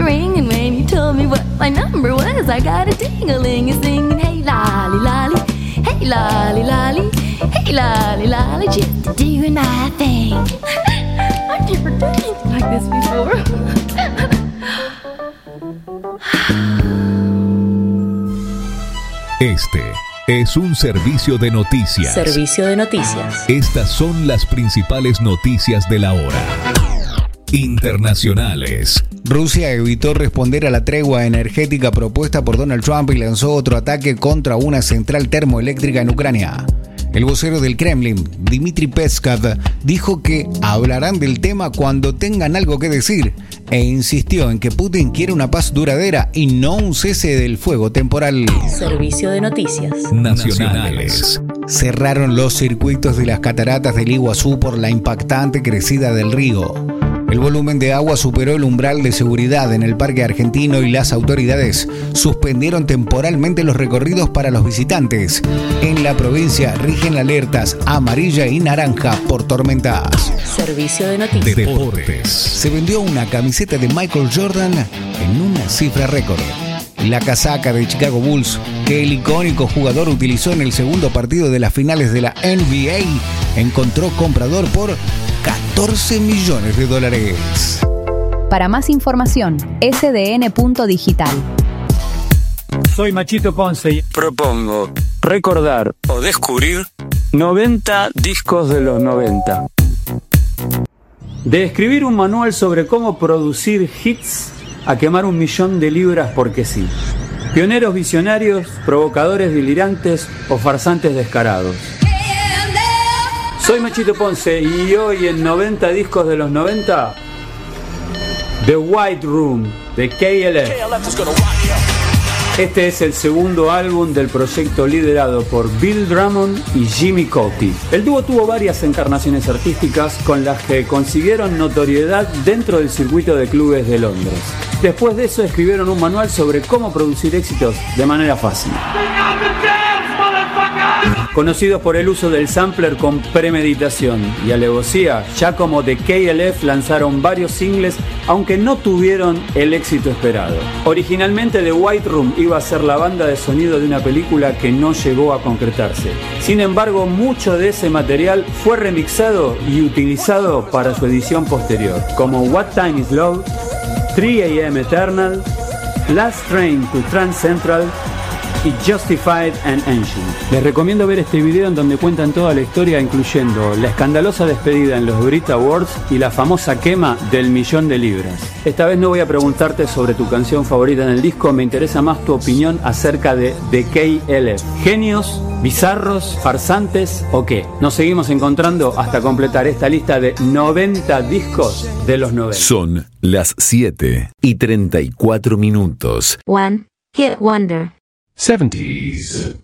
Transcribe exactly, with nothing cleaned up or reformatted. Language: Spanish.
ring, and when you told me what my number was, I got a ding-a-ling, singing, hey lolly lolly, hey lolly lolly, hey lolly lolly, just doing my thing. I've never done anything like this before. Este es un servicio de noticias. Servicio de noticias. Estas son las principales noticias de la hora. Internacionales. Rusia evitó responder a la tregua energética propuesta por Donald Trump y lanzó otro ataque contra una central termoeléctrica en Ucrania. El vocero del Kremlin, Dmitry Peskov, dijo que hablarán del tema cuando tengan algo que decir e insistió en que Putin quiere una paz duradera y no un cese del fuego temporal. Servicio de noticias nacionales. Cerraron los circuitos de las cataratas del Iguazú por la impactante crecida del río. El volumen de agua superó el umbral de seguridad en el parque argentino y las autoridades suspendieron temporalmente los recorridos para los visitantes. En la provincia rigen alertas amarilla y naranja por tormentas. Servicio de noticias. Deportes. Se vendió una camiseta de Michael Jordan en una cifra récord. La casaca de Chicago Bulls que el icónico jugador utilizó en el segundo partido de las finales de la N B A encontró comprador por catorce millones de dólares. Para más información, ese de ene punto digital. Soy Machito Ponce y propongo recordar o descubrir noventa discos de los noventa. de escribir un manual sobre cómo producir hits a quemar un millón de libras porque sí. Pioneros visionarios, provocadores delirantes o farsantes descarados. Soy Machito Ponce y hoy en noventa discos de los noventa, The White Room de K L F. Este es el segundo álbum del proyecto liderado por Bill Drummond y Jimmy Cauty. El dúo tuvo varias encarnaciones artísticas con las que consiguieron notoriedad dentro del circuito de clubes de Londres. Después de eso escribieron un manual sobre cómo producir éxitos de manera fácil. Conocidos por el uso del sampler con premeditación y alevosía, ya como The K L F lanzaron varios singles, aunque no tuvieron el éxito esperado. Originalmente The White Room iba a ser la banda de sonido de una película que no llegó a concretarse. Sin embargo, mucho de ese material fue remixado y utilizado para su edición posterior, como What Time Is Love, three a m Eternal, Last Train to Trans Central y Justified and Engine. Les recomiendo ver este video en donde cuentan toda la historia, incluyendo la escandalosa despedida en los Brit Awards y la famosa quema del millón de libras. Esta vez no voy a preguntarte sobre tu canción favorita en el disco, me interesa más tu opinión acerca de The K L F. ¿Genios? ¿Bizarros? ¿Farsantes? ¿O qué? Nos seguimos encontrando hasta completar esta lista de noventa discos de los noventa. Son las siete y treinta y cuatro minutos. One Hit Wonder. seventies.